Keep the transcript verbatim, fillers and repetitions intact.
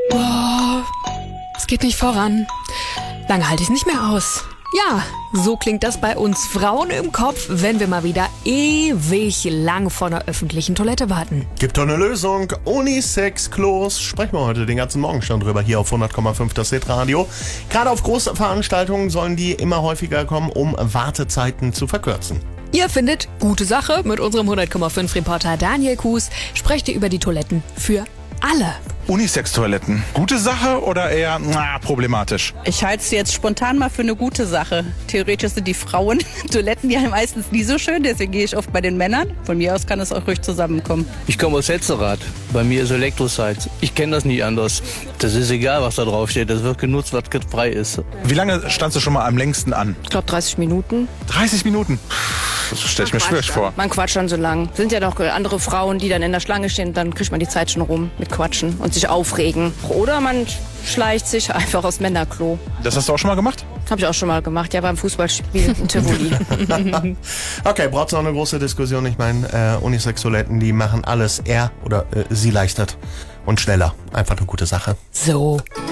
Boah, es geht nicht voran. Lange halte ich es nicht mehr aus. Ja, so klingt das bei uns Frauen im Kopf, wenn wir mal wieder ewig lang vor einer öffentlichen Toilette warten. Gibt doch eine Lösung. Unisex-Klos. Sprechen wir heute den ganzen Morgen schon drüber hier auf hundert Komma fünf das Hit-Radio. Gerade auf große Veranstaltungen sollen die immer häufiger kommen, um Wartezeiten zu verkürzen. Ihr findet gute Sache mit unserem hundert Komma fünf Reporter Daniel Kuhs. Sprecht ihr über die Toiletten für alle. Unisex-Toiletten. Gute Sache oder eher na, problematisch? Ich halte es jetzt spontan mal für eine gute Sache. Theoretisch sind die Frauen Toiletten ja meistens nie so schön, deswegen gehe ich oft bei den Männern. Von mir aus kann es auch ruhig zusammenkommen. Ich komme aus Hetzerath. Bei mir ist Elektrosite. Ich kenne das nicht anders. Das ist egal, was da drauf steht. Das wird genutzt, was frei ist. Wie lange standst du schon mal am längsten an? Ich glaube dreißig Minuten. dreißig Minuten? Das stelle ich mir schwierig vor. Man quatscht dann so lang. Sind ja noch andere Frauen, die dann in der Schlange stehen, dann kriegt man die Zeit schon rum mit Quatschen und sich aufregen. Oder man schleicht sich einfach aufs Männerklo. Das hast du auch schon mal gemacht? Habe ich auch schon mal gemacht, ja, beim Fußballspiel in Tivoli. Okay, braucht es auch eine große Diskussion. Ich meine, äh, Unisex-Toiletten, die machen alles er oder äh, sie leichtert und schneller. Einfach eine gute Sache. So.